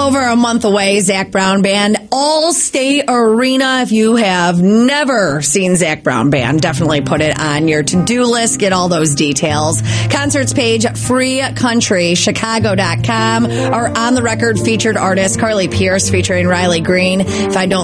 over a month away, Zac Brown Band, All-State Arena. If you have never seen Zac Brown Band, definitely put it on your to-do list. Get all those details. Concerts page, freecountrychicago.com, or on the record featured artist Carly Pierce featuring Riley Green. If I don't